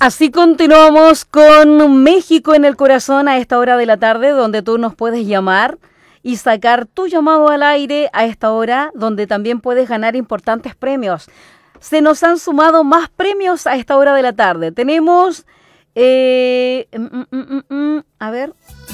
Así continuamos con México en el corazón a esta hora de la tarde, donde tú nos puedes llamar y sacar tu llamado al aire a esta hora, donde también puedes ganar importantes premios. Se nos han sumado más premios a esta hora de la tarde. Tenemos, a ver,